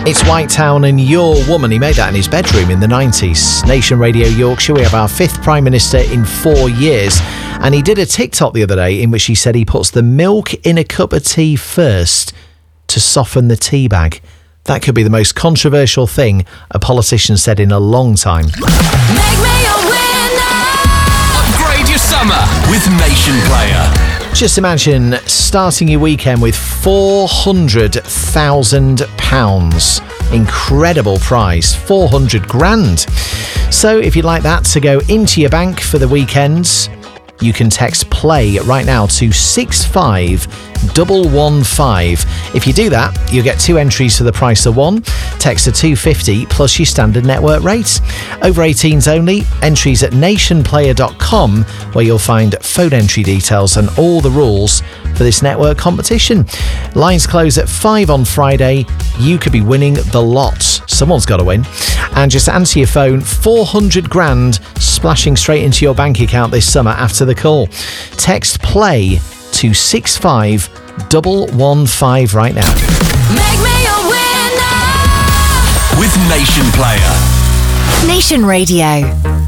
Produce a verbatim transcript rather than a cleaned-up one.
It's White Town and Your Woman. He made that in his bedroom in the nineties. Nation Radio Yorkshire, we have our fifth Prime Minister in four years. And he did a TikTok the other day in which he said he puts the milk in a cup of tea first to soften the tea bag. That could be the most controversial thing a politician said in a long time. Make me a winner. Upgrade your summer with Nation Player. Just imagine starting your weekend with four hundred thousand pounds. Incredible prize, four hundred grand. So if you'd like that to go into your bank for the weekends, you can text PLAY right now to six five one one five. If you do that, you'll get two entries for the price of one. Text to two fifty plus your standard network rate. Over eighteens only. Entries at nationplayer dot com, where you'll find phone entry details and all the rules for this network competition. Lines close at five on Friday. You could be winning the lot. Someone's got to win. And just answer your phone, four hundred grand splashing straight into your bank account this summer after the call. Text PLAY to six five one one five right now. Make me a winner with Nation Player. Nation Radio.